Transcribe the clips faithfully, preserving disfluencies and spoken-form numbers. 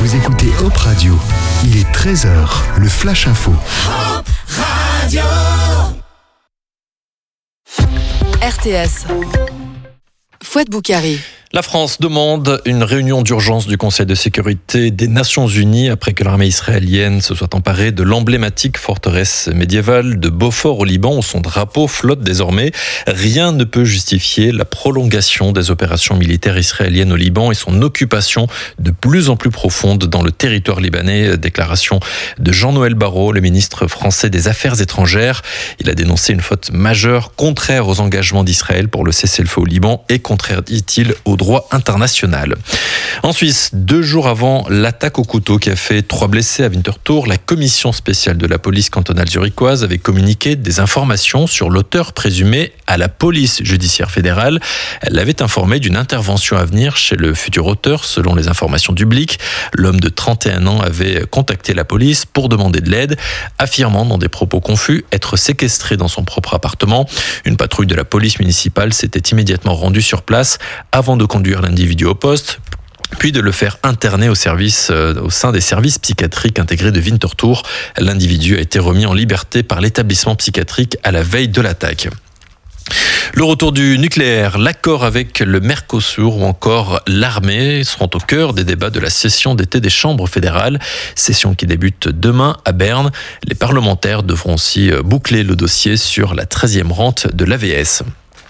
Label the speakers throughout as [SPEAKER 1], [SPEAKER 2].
[SPEAKER 1] Vous écoutez Hop Radio. Il est treize heures, le Flash Info.
[SPEAKER 2] Hop Radio.
[SPEAKER 3] R T S. Fouad Boukari.
[SPEAKER 4] La France demande une réunion d'urgence du Conseil de sécurité des Nations Unies après que l'armée israélienne se soit emparée de l'emblématique forteresse médiévale de Beaufort au Liban où son drapeau flotte désormais. Rien ne peut justifier la prolongation des opérations militaires israéliennes au Liban et son occupation de plus en plus profonde dans le territoire libanais. Déclaration de Jean-Noël Barrot, le ministre français des Affaires étrangères. Il a dénoncé une faute majeure contraire aux engagements d'Israël pour le cessez-le-feu au Liban et contraire, dit-il, au droit international. En Suisse, deux jours avant l'attaque au couteau qui a fait trois blessés à Winterthur, la commission spéciale de la police cantonale zurichoise avait communiqué des informations sur l'auteur présumé à la police judiciaire fédérale. Elle l'avait informé d'une intervention à venir chez le futur auteur, selon les informations du Blick. L'homme de trente et un ans avait contacté la police pour demander de l'aide, affirmant dans des propos confus être séquestré dans son propre appartement. Une patrouille de la police municipale s'était immédiatement rendue sur place avant de conduire l'individu au poste, puis de le faire interner au, service, euh, au sein des services psychiatriques intégrés de Winterthur. L'individu a été remis en liberté par l'établissement psychiatrique à la veille de l'attaque. Le retour du nucléaire, l'accord avec le Mercosur ou encore l'armée seront au cœur des débats de la session d'été des chambres fédérales, session qui débute demain à Berne. Les parlementaires devront aussi boucler le dossier sur la treizième rente de l'A V S.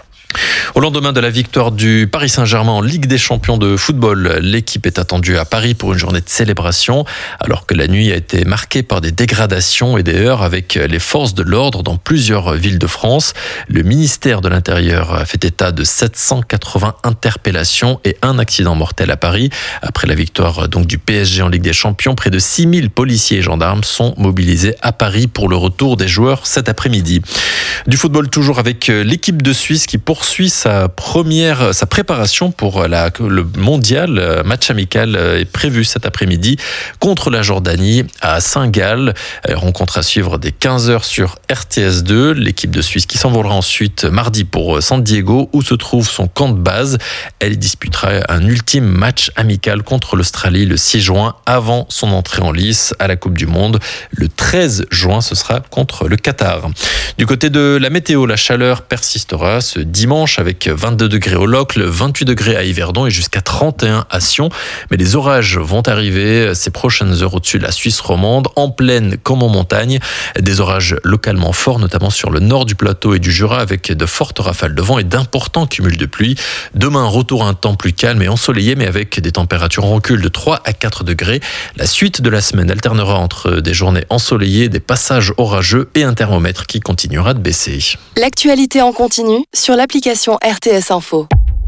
[SPEAKER 4] Au lendemain de la victoire du Paris Saint-Germain en Ligue des Champions de football, l'équipe est attendue à Paris pour une journée de célébration, alors que la nuit a été marquée par des dégradations et des heurts avec les forces de l'ordre dans plusieurs villes de France. Le ministère de l'Intérieur a fait état de sept cent quatre-vingts interpellations et un accident mortel à Paris. Après la victoire donc du P S G en Ligue des Champions, près de six mille policiers et gendarmes sont mobilisés à Paris pour le retour des joueurs cet après-midi. Du football toujours avec l'équipe de Suisse qui poursuit sa première, sa préparation pour la, le mondial. Match amical est prévu cet après-midi contre la Jordanie à Saint-Gall. Rencontre à suivre dès quinze heures sur R T S deux. L'équipe de Suisse qui s'envolera ensuite mardi pour San Diego où se trouve son camp de base. Elle disputera un ultime match amical contre l'Australie le six juin avant son entrée en lice à la Coupe du Monde. Le treize juin, ce sera contre le Qatar. Du côté de la météo, la chaleur persistera ce dimanche avec vingt-deux degrés au Locle, vingt-huit degrés à Yverdon et jusqu'à trente et un à Sion. Mais les orages vont arriver ces prochaines heures au-dessus de la Suisse romande, en plaine comme en montagne. Des orages localement forts, notamment sur le nord du plateau et du Jura, avec de fortes rafales de vent et d'importants cumuls de pluie. Demain, retour à un temps plus calme et ensoleillé, mais avec des températures en recul de trois à quatre degrés. La suite de la semaine alternera entre des journées ensoleillées, des passages orageux et un thermomètre qui continuera de baisser.
[SPEAKER 3] L'actualité en continu sur l'application R T S Info.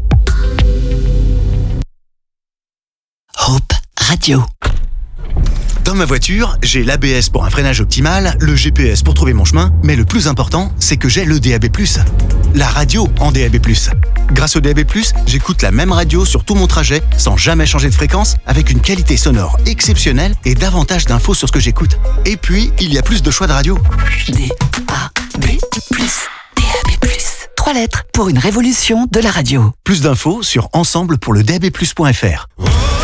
[SPEAKER 1] Hop Radio. Dans ma voiture, j'ai l'A B S pour un freinage optimal, le G P S pour trouver mon chemin, mais le plus important, c'est que j'ai le D A B plus. La radio en D A B plus. Grâce au D A B plus, j'écoute la même radio sur tout mon trajet, sans jamais changer de fréquence, avec une qualité sonore exceptionnelle et davantage d'infos sur ce que j'écoute. Et puis, il y a plus de choix de radio.
[SPEAKER 5] D A B plus. D A B plus. Trois lettres pour une révolution de la radio.
[SPEAKER 1] Plus d'infos sur ensemble pour le D A B plus point F R.